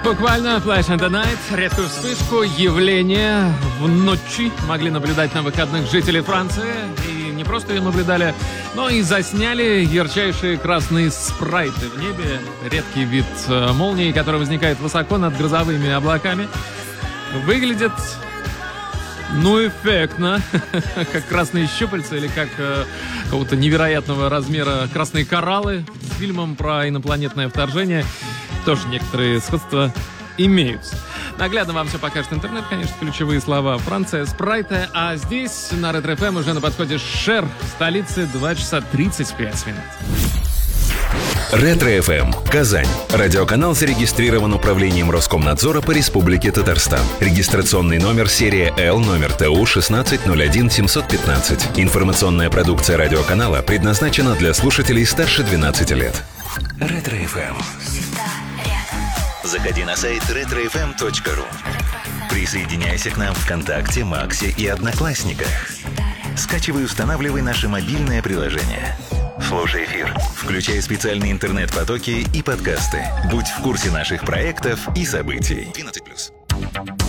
буквально Flash and the Night. Редкую вспышку явления в ночи могли наблюдать на выходных жители Франции. И не просто ее наблюдали, но и засняли ярчайшие красные спрайты в небе. Редкий вид молнии, который возникает высоко над грозовыми облаками. Выглядит, эффектно, как красные щупальца или как какого-то невероятного размера красные кораллы. С фильмом про инопланетное вторжение тоже некоторые сходства имеются. Наглядно вам все покажет интернет, конечно, ключевые слова. Франция, спрайты, а здесь на Ретро-ФМ уже на подходе Шер, столице, 2 часа 35 минут. Ретро-ФМ. Казань. Радиоканал зарегистрирован Управлением Роскомнадзора по Республике Татарстан. Регистрационный номер серия Л, номер ТУ 1601715. Информационная продукция радиоканала предназначена для слушателей старше 12 лет. Ретро-ФМ. Заходи на сайт retrofm.ru. Присоединяйся к нам в ВКонтакте, Максе и Одноклассниках. Скачивай и устанавливай наше мобильное приложение. Слушай эфир, включай специальные интернет-потоки и подкасты. Будь в курсе наших проектов и событий. 12+.